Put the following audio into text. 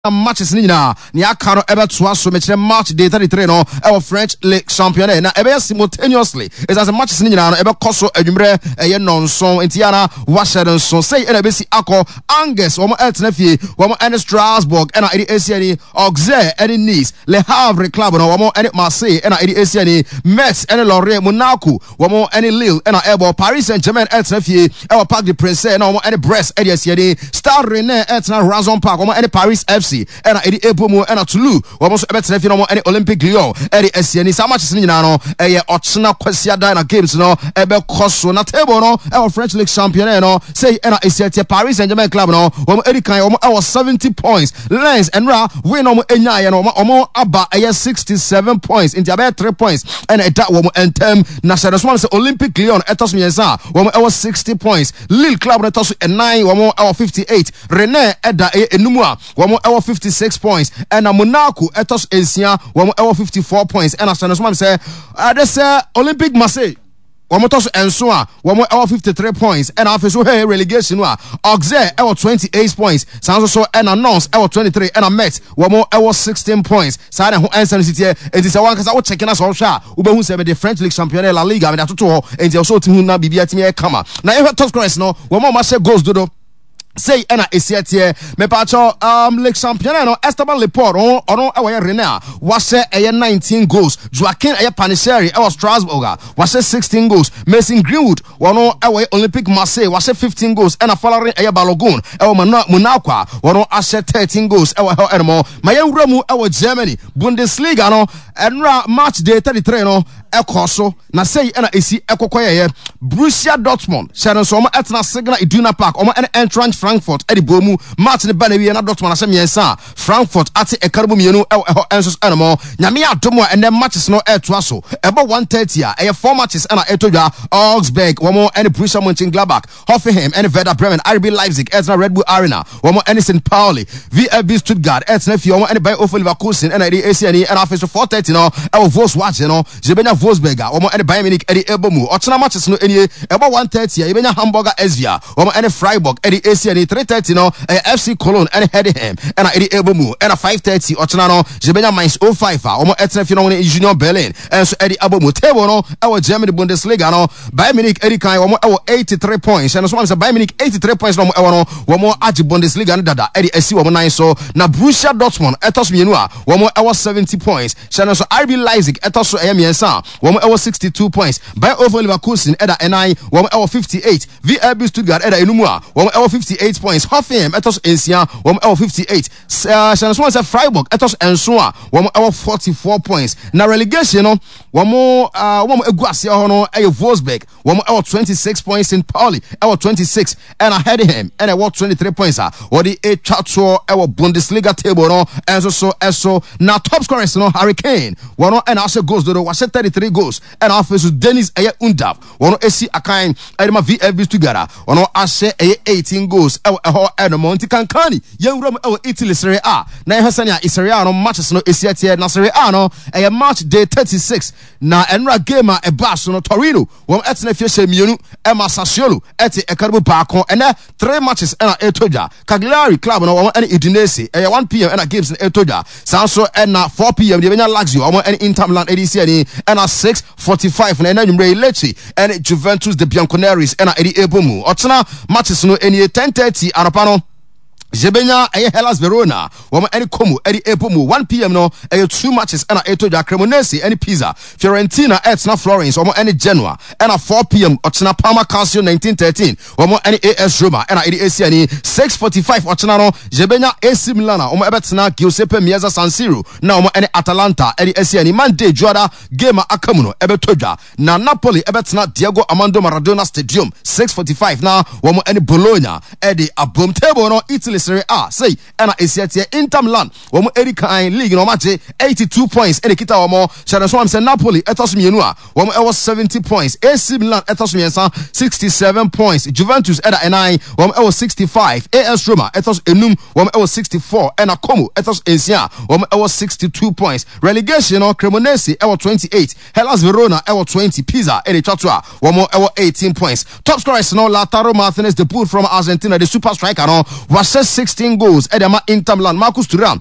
matches ni na aka no ebe to aso mekire match day 33 no e French League Championnat na ebe simultaneously is as a matches ni na ebe koso adwumre eye nonson entiana washer nson say e na be si akọ Angers wo mo etna fie wo mo en Strasbourg e na edi Asiani Auxerre edi Nice Le Havre club no wo mo edi Marseille e na edi Asiani Metz edi Lorient Monaco wo mo edi Lille e na ebo Paris Saint-Germain etna fie e Parc des Princes na wo mo edi Brest edi Asiani Stade Rennais etna Razon Park wo mo edi Paris FC and edi Ebomo and Toulouse wo mo so ebetena fi no mo edi Olympique Lyon edi Asiani sa matches ni nyina no eye ochena kwasia na games no ebe koso na table no e French League Championnat no say and Asiatia Paris Saint-Germain club no wo mo edi kan wo mo 70 points Lens and Ra win no mo enya no wo aba 67 points into about 3 points and that wo mo entem na say say Olympique Lyon etos miensa wo mo 60 points Lille club etos 9 wo mo 58 Rennes eda enumua wo mo 56 points and Monaco etos ensia wo mo 54 points and Arsenal say this Olympique Marseille womo toso enso a womo 53 points and afeso hey relegation wa Auxerre 28 points sanso so and Nantes 23 and Metz womo 16 points sa na ho ensan city enti se wan kasa wo check na so hwa wo behu se the French League Championnat La Liga me da toto ho enti so timu na bibia timi e kama na e top scorers no womo ma share goals dodo say ena esiatie me pacho League Championnat no Esteban Laporte ono e Rennes wase 19 goals Joaquin Panisseri e Strasbourg wase 16 goals Mason Greenwood wono e Olympique Marseille wase 15 goals ena Falarin e Balogun e Monaco wono ashe 13 goals e enemo mayewuramu e Germany Bundesliga no enra match day 33 no ekoso na say ena esi ekokoye Borussia Dortmund sharon so etna Signal Iduna Park en Eintracht Frankfurt edi bomu match ne bana wi na Dortmund asem yensa Frankfurt ati ekarbu mienu ensos enemo nyame adomo ene matches no eto aso ebo 130 a 4 matches na etodwa Augsburg womo en Borussia Mönchengladbach Hoffenheim en Werder Bremen RB Leipzig etna Red Bull Arena womo en St. Pauli VfB Stuttgart etna fi womo en Bayer Leverkusen en edi ACN en after 430 no Volkswagen no Jebenya Wolfsberger womo en Bayern Munich edi ebomu ochena matches no enie ebo 130 a yebenya Hamburger SV womo en Freiburg edi ACN 330 no FC Cologne and Heidenheim and edi ebomu and 530 ochena no Jebenya Mainz 05 womo etna fi no Union Berlin and so edi abomu table no our German Bundesliga no Bayern Munich edi kan womo 83 points and so one say Bayern Munich 83 points no womo agi Bundesliga no dada edi esi womo 9 so na Borussia Dortmund etos mienu a womo 70 points shana so RB Leipzig etos so miensa womo 62 points Bayer Leverkusen eda NI womo 58 VfB Stuttgart eda enumu a womo 58 points Hoffenheim etos ensia womo 58 shana so say Freiburg etos enso a womo 44 points na relegation no womo eguase ho no Wolfsburg womo 26 points in Pauli 26 and Heidenheim and 23 points or the chato Bundesliga table no and so na top scorers no Harry Kane wono and also goals do was 33 goals and after Dennis Undav wono esi akan edema VfB Stuttgart wono ase 18 goals and Monti Kankani yewram Italy Serie A na ehsania Serie A no matches no esiatie na Serie A no match day 36 na enra game a bash no Torino won etna fiese mienu Emma Sassuolo eti ekarbu baako ene 3 matches ena etoja Cagliari club no won ene Udinese 1 p.m. ena games in etoja sanso ena 4 p.m. de benya Lazio won ene Inter Milan edisi ene ena 6:45 na ena numre Lecce ene Juventus de Bianconeri ena edi ebomu otena matches no ene 10:30 anapa no Jebenya Hellas Verona womo eni Como edi ebomu 1 p.m. no 2 matches ena etoja Cremonese eni Pisa Fiorentina etna Florence womo eni Genoa ena 4 p.m. ochena Parma Calcio 1913 womo eni AS Roma ena edi AC eni 6:45 ochena no Jebenya AC Milan womo ebetna Giuseppe Meazza San Siro na womo eni Atalanta edi AC eni Monday juada game akamuno ebetoja na Napoli ebetna Diego Armando Maradona Stadium 6:45 na womo eni Bologna edi abom table no Italy Serie A say ena esiatie Inter Milan womo Erika league no match 82 points ene kita womo Shadaswam say Napoli etos mienu a womo 70 points AC Milan etos miensa 67 points Juventus eda NI womo 65 AS Roma etos enum womo 64 ena Como etos ensia womo 62 points relegation no Cremonese 28 Hellas Verona 20 Pisa ene chatua womo 18 points top scorers no Lautaro Martinez the bull from Argentina the super striker no was 16 goals. Edema Inter Milan. Marcus Thuram